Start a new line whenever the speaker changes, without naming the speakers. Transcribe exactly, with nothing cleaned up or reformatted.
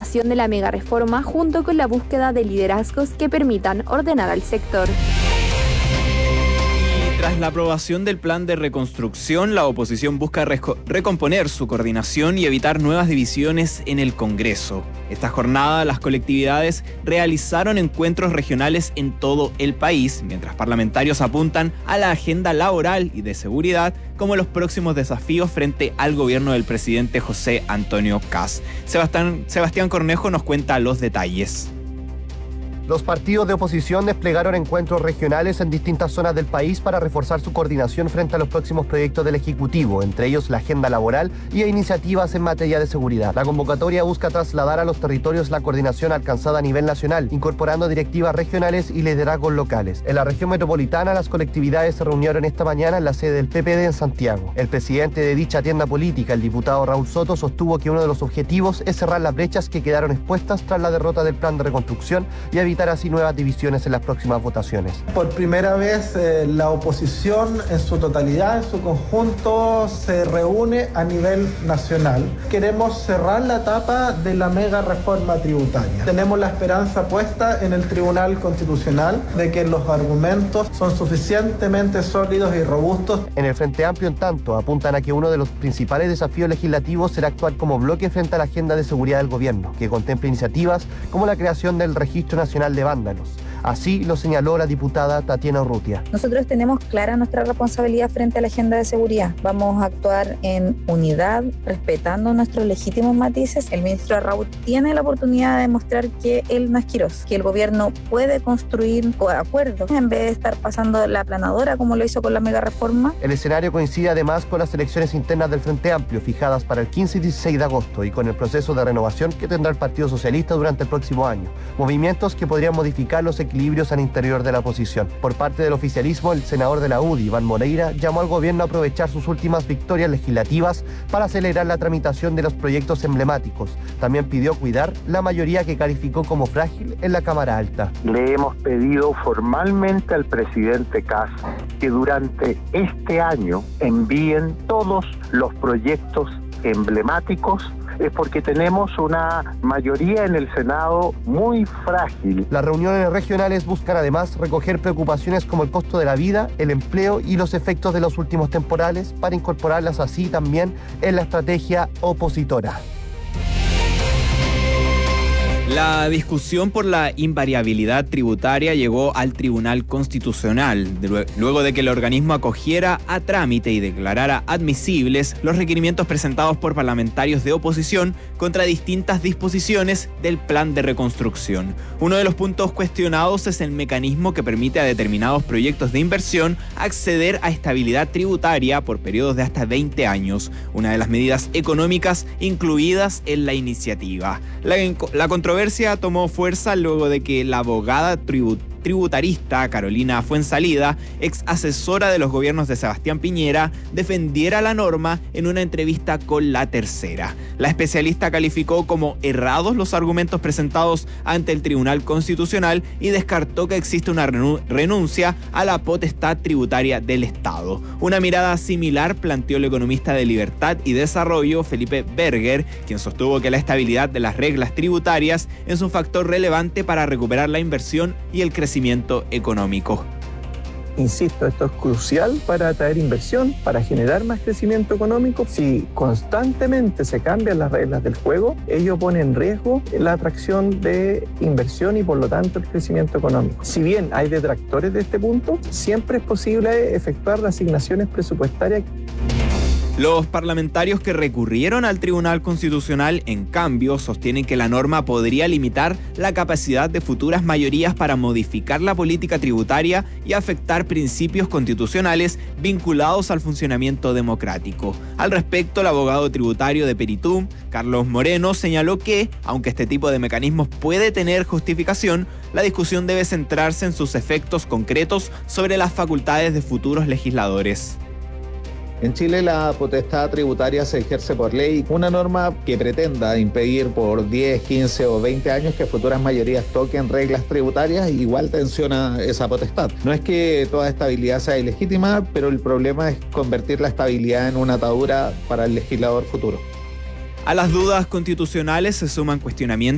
aprobación de la megareforma junto con la búsqueda de liderazgos que permitan ordenar al sector.
Tras la aprobación del plan de reconstrucción, la oposición busca reco- recomponer su coordinación y evitar nuevas divisiones en el Congreso. Esta jornada, las colectividades realizaron encuentros regionales en todo el país, mientras parlamentarios apuntan a la agenda laboral y de seguridad como los próximos desafíos frente al gobierno del presidente José Antonio Kast. Sebastián, Sebastián Cornejo nos cuenta los detalles.
Los partidos de oposición desplegaron encuentros regionales en distintas zonas del país para reforzar su coordinación frente a los próximos proyectos del Ejecutivo, entre ellos la agenda laboral y iniciativas en materia de seguridad. La convocatoria busca trasladar a los territorios la coordinación alcanzada a nivel nacional, incorporando directivas regionales y liderazgos locales. En la región metropolitana, las colectividades se reunieron esta mañana en la sede del P P D en Santiago. El presidente de dicha tienda política, el diputado Raúl Soto, sostuvo que uno de los objetivos es cerrar las brechas que quedaron expuestas tras la derrota del plan de reconstrucción y evitar así nuevas divisiones en las próximas votaciones.
Por primera vez eh, la oposición en su totalidad, en su conjunto, se reúne a nivel nacional. Queremos cerrar la etapa de la mega reforma tributaria. Tenemos la esperanza puesta en el Tribunal Constitucional de que los argumentos son suficientemente sólidos y robustos.
En el Frente Amplio, en tanto, apuntan a que uno de los principales desafíos legislativos será actuar como bloque frente a la agenda de seguridad del gobierno, que contempla iniciativas como la creación del Registro Nacional de Vándalos. Así lo señaló la diputada Tatiana Urrutia.
Nosotros tenemos clara nuestra responsabilidad frente a la agenda de seguridad. Vamos a actuar en unidad, respetando nuestros legítimos matices. El ministro Arrau tiene la oportunidad de demostrar que él no es Quirós, que el gobierno puede construir acuerdos en vez de estar pasando la aplanadora como lo hizo con la mega reforma.
El escenario coincide además con las elecciones internas del Frente Amplio fijadas para el quince y dieciséis de agosto y con el proceso de renovación que tendrá el Partido Socialista durante el próximo año. Movimientos que podrían modificar los equilibrios al interior de la oposición. Por parte del oficialismo, el senador de la U D I, Iván Moreira, llamó al gobierno a aprovechar sus últimas victorias legislativas para acelerar la tramitación de los proyectos emblemáticos. También pidió cuidar la mayoría que calificó como frágil en la Cámara Alta.
Le hemos pedido formalmente al presidente Kast que durante este año envíen todos los proyectos emblemáticos, es porque tenemos una mayoría en el Senado muy frágil.
Las reuniones regionales buscan además recoger preocupaciones como el costo de la vida, el empleo y los efectos de los últimos temporales para incorporarlas así también en la estrategia opositora.
La discusión por la invariabilidad tributaria llegó al Tribunal Constitucional, luego de que el organismo acogiera a trámite y declarara admisibles los requerimientos presentados por parlamentarios de oposición contra distintas disposiciones del plan de reconstrucción. Uno de los puntos cuestionados es el mecanismo que permite a determinados proyectos de inversión acceder a estabilidad tributaria por periodos de hasta veinte años, una de las medidas económicas incluidas en la iniciativa. La, la controversia tomó fuerza luego de que la abogada tributaria tributarista Carolina Fuenzalida, ex asesora de los gobiernos de Sebastián Piñera, defendiera la norma en una entrevista con La Tercera. La especialista calificó como errados los argumentos presentados ante el Tribunal Constitucional y descartó que existe una renuncia a la potestad tributaria del Estado. Una mirada similar planteó el economista de Libertad y Desarrollo Felipe Berger, quien sostuvo que la estabilidad de las reglas tributarias es un factor relevante para recuperar la inversión y el crecimiento económico.
Insisto, esto es crucial para atraer inversión, para generar más crecimiento económico. Si constantemente se cambian las reglas del juego, ello pone en riesgo la atracción de inversión y por lo tanto el crecimiento económico. Si bien hay detractores de este punto, siempre es posible efectuar las asignaciones presupuestarias.
Los parlamentarios que recurrieron al Tribunal Constitucional, en cambio, sostienen que la norma podría limitar la capacidad de futuras mayorías para modificar la política tributaria y afectar principios constitucionales vinculados al funcionamiento democrático. Al respecto, el abogado tributario de Peritum, Carlos Moreno, señaló que, aunque este tipo de mecanismos puede tener justificación, la discusión debe centrarse en sus efectos concretos sobre las facultades de futuros legisladores.
En Chile la potestad tributaria se ejerce por ley, una norma que pretenda impedir por diez, quince o veinte años que futuras mayorías toquen reglas tributarias, igual tensiona esa potestad. No es que toda estabilidad sea ilegítima, pero el problema es convertir la estabilidad en una atadura para el legislador futuro.
A las dudas constitucionales se suman cuestionamientos